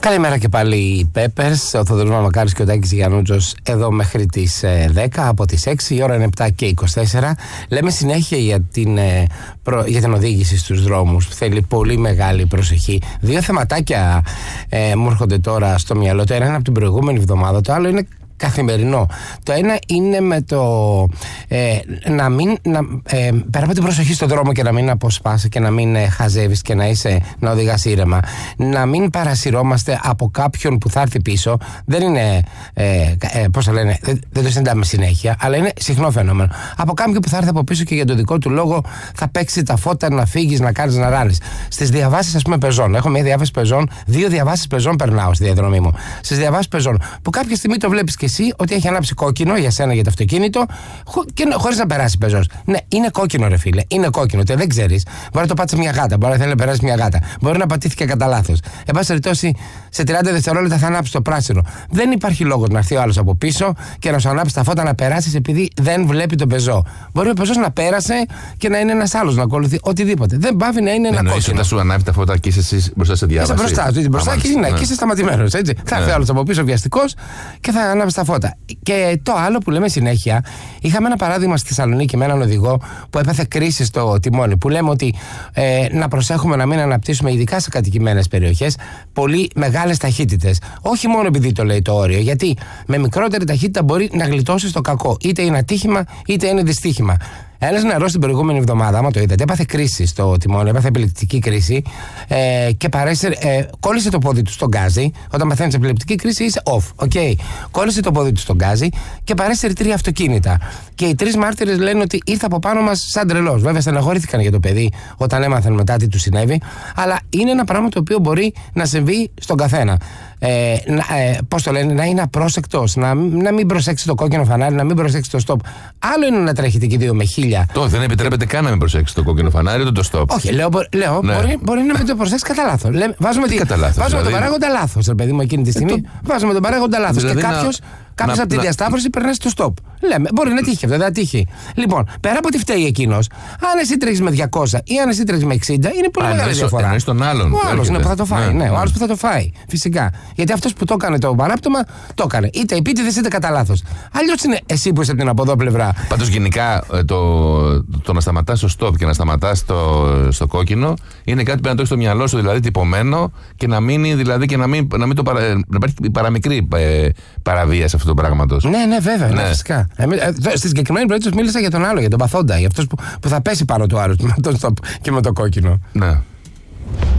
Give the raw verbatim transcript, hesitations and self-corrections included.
Καλημέρα και πάλι οι Peppers, ο Θοδωρής Μαμακάρης και ο Τάκης Γιαννούτσος εδώ μέχρι τις δέκα, από τις έξι, η ώρα είναι επτά και είκοσι τέσσερα. Λέμε συνέχεια για την, για την οδήγηση στους δρόμους, που θέλει πολύ μεγάλη προσοχή. Δύο θεματάκια ε, μου έρχονται τώρα στο μυαλό. Το ένα είναι από την προηγούμενη εβδομάδα, το άλλο είναι καθημερινό. Το ένα είναι με το ε, να μην να, ε, πέρα από την προσοχή στον δρόμο και να μην αποσπάσει και να μην ε, χαζεύεις και να είσαι να οδηγάς ήρεμα, να μην παρασυρώμαστε από κάποιον που θα έρθει πίσω. Δεν είναι ε, ε, πώς το λένε, δεν, δεν το συντάμε συνέχεια, αλλά είναι συχνό φαινόμενο. Από κάποιον που θα έρθει από πίσω και για τον δικό του λόγο θα παίξει τα φώτα, να φύγεις, να κάνεις, να ράνεις. Στις διαβάσεις, ας πούμε, πεζών, έχω μια διάβαση πεζών, δύο διαβάσεις πεζών περνάω στη διαδρομή μου. Στις διαβάσεις πεζών, που κάποια στιγμή το βλέπεις και εσύ ότι έχει ανάψει κόκκινο για σένα, για το αυτοκίνητο, και χωρίς να περάσει πεζός. Ναι, είναι κόκκινο, ρε φίλε. Είναι κόκκινο. Δεν ξέρεις. Μπορεί να το πάτησε μια γάτα. Μπορεί να θέλει να περάσει μια γάτα. Μπορεί να πατήθηκε κατά λάθος. Εν πάση περιπτώσει, σε τριάντα δευτερόλεπτα θα ανάψει το πράσινο. Δεν υπάρχει λόγος να έρθει ο άλλος από πίσω και να σου ανάψει τα φώτα να περάσεις επειδή δεν βλέπει τον πεζό. Μπορεί ο πεζός να πέρασε και να είναι ένας άλλος να ακολουθεί οτιδήποτε. Δεν πάβει να είναι ένα κόκκινο. Όταν σου ανάβει τα φώτα και είσαι μπροστά σε διάβαση. Είσαι μπροστά, μπροστά και είναι, και είσαι σταματημένος. Θα έρθει ο άλλος από πίσω βιαστικός και θα ανάψει τα φώτα. Και το άλλο που λέμε συνέχεια, είχαμε ένα παράδειγμα στη Θεσσαλονίκη με έναν οδηγό που έπαθε κρίση στο τιμόνι. Που λέμε ότι ε, να προσέχουμε να μην αναπτύσσουμε, ειδικά σε κατοικημένες περιοχές, πολύ μεγάλες ταχύτητες. Όχι μόνο επειδή το λέει το όριο, γιατί με μικρότερη ταχύτητα μπορεί να γλιτώσει το κακό. Είτε είναι ατύχημα, είτε είναι δυστύχημα. Ένας νεαρός την προηγούμενη εβδομάδα, άμα το είδατε, έπαθε κρίση στο τιμόνι, έπαθε επιληπτική κρίση ε, και παρέσαι, ε, κόλλησε το πόδι του στον γκάζι. Όταν παθαίνεις επιληπτική κρίση είσαι off. Okay. Κόλλησε το πόδι του στον γκάζι και παρέσαι τρία αυτοκίνητα. Και οι τρεις μάρτυρες λένε ότι ήρθε από πάνω μας σαν τρελός. Βέβαια, στεναχωρήθηκαν για το παιδί όταν έμαθαν μετά τι του συνέβη. Αλλά είναι ένα πράγμα το οποίο μπορεί να συμβεί στον καθένα. Ε, ε, πώς το λένε, να είναι απρόσεκτος, να, να μην προσέξει το κόκκινο φανάρι, να μην προσέξει το stop. Άλλο είναι να τρέχετε και δύο με χίλια. Το δεν επιτρέπεται καν να μην προσέξει το κόκκινο φανάρι ούτε το stop. Όχι, λέω, λέω ναι. μπορεί, μπορεί να μην το προσέξει κατά λάθος. Βάζουμε, τη, κατά λάθος, βάζουμε δηλαδή... τον παράγοντα λάθος, ρε παιδί μου, εκείνη τη στιγμή. Ε, το... Βάζουμε τον παράγοντα λάθος. Δηλαδή και κάποιος να... από τη να... διασταύρωση περνάει στο stop. Λέμε, μπορεί να τύχει αυτό, δεν τύχει. Λοιπόν, πέρα από ότι φταίει εκείνος, αν εσύ τρέχεις με διακόσια ή αν εσύ τρέχεις με εξήντα, είναι πολύ μεγάλη διαφορά. Εννοείς τον άλλον. Ο άλλος ναι, που θα το φάει. Ναι, ναι, ο άλλος που θα το φάει. Φυσικά. Γιατί αυτός που το έκανε το παράπτωμα, το έκανε. Είτε επίτηδες είτε κατά λάθος. Αλλιώς είναι εσύ που είσαι από την από εδώ πλευρά. Πάντως γενικά το, το να σταματάς στο stop και να σταματάς στο, στο κόκκινο είναι κάτι που να το έχεις στο μυαλό σου, δηλαδή τυπωμένο, και να μείνει, δηλαδή, και να μην, να μην το παρα, να υπάρχει παραμικρή ε, παραβίαση αυτού του πράγματος. Ναι, ναι, βέβαια, ναι. Ναι, φυσικά. Ε, ε, στη συγκεκριμένη περίπτωση μίλησα για τον άλλο, για τον παθόντα, για αυτός που, που θα πέσει πάνω του άλλου με τον stop και με το κόκκινο. Ναι.